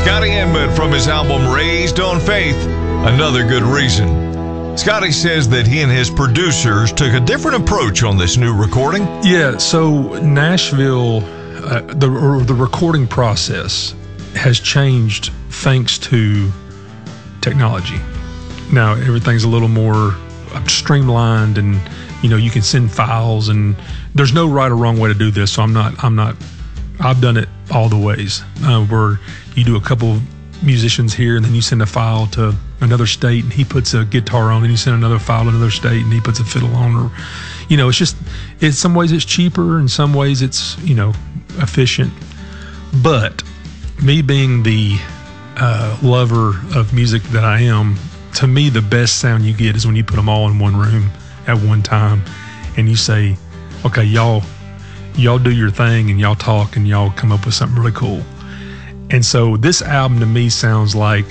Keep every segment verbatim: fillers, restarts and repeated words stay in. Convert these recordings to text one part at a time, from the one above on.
Scotty Inman from his album Raised on Faith, Another Good Reason. Scotty says that he and his producers took a different approach on this new recording. Yeah, so Nashville, uh, the, the recording process has changed thanks to technology. Now everything's a little more streamlined, and you know you can send files, and there's no right or wrong way to do this. So I'm not, I'm not, I've done it all the ways, uh, where you do a couple musicians here, and then you send a file to another state, and he puts a guitar on, and you send another file to another state, and he puts a fiddle on, or you know, it's just, in some ways it's cheaper, in some ways it's you know efficient. But me being the uh, lover of music that I am, to me the best sound you get is when you put them all in one room at one time, and you say, okay, y'all y'all do your thing, and y'all talk, and y'all come up with something really cool. And so this album to me sounds like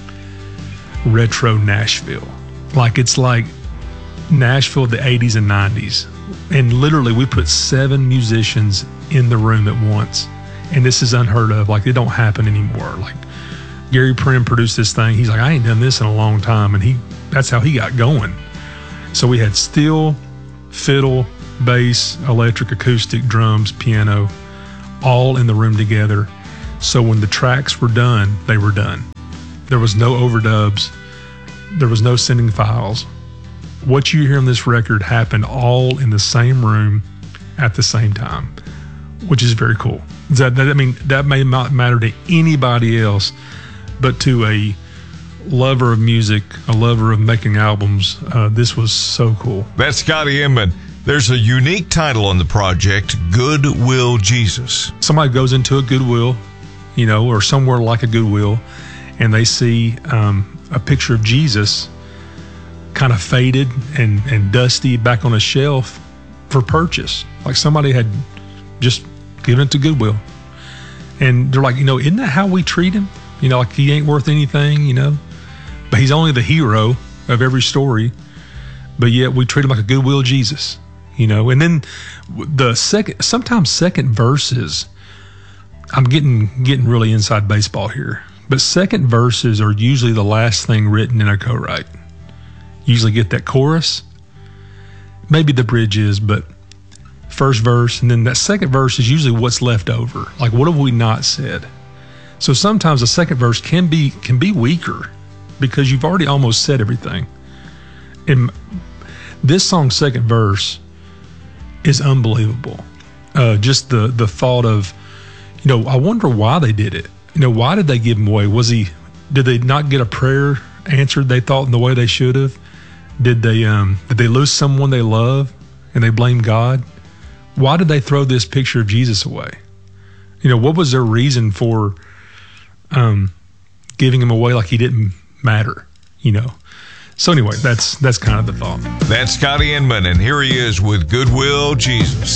retro Nashville. Like it's like Nashville of the eighties and nineties. And literally we put seven musicians in the room at once. And this is unheard of. Like it don't happen anymore. Like Gary Prim produced this thing. He's like, I ain't done this in a long time. And he that's how he got going. So we had steel, fiddle, bass, electric, acoustic, drums, piano, all in the room together. So when the tracks were done, they were done. There was no overdubs. There was no sending files. What you hear on this record happened all in the same room at the same time, which is very cool. That, that I mean, that may not matter to anybody else, but to a lover of music, a lover of making albums, uh, this was so cool. That's Scotty Inman. There's a unique title on the project, Goodwill Jesus. Somebody goes into a Goodwill, you know, or somewhere like a Goodwill, and they see um, a picture of Jesus kind of faded and, and dusty back on a shelf for purchase. Like somebody had just given it to Goodwill. And they're like, you know, isn't that how we treat him? You know, like he ain't worth anything, you know, but he's only the hero of every story, but yet we treat him like a Goodwill Jesus, you know. And then the second, sometimes second verses, I'm getting getting really inside baseball here, but second verses are usually the last thing written in a co-write. Usually get that chorus, maybe the bridge is, but first verse, and then that second verse is usually what's left over. Like, what have we not said? So sometimes the second verse can be can be weaker because you've already almost said everything. And this song's second verse is unbelievable. Uh, just the the thought of, you know, I wonder why they did it. You know, why did they give him away? Was he, did they not get a prayer answered, they thought, in the way they should have? Did they, um, did they lose someone they love and they blame God? Why did they throw this picture of Jesus away? You know, what was their reason for um, giving him away like he didn't matter, you know? So anyway, that's, that's kind of the thought. That's Scotty Inman, and here he is with Goodwill Jesus.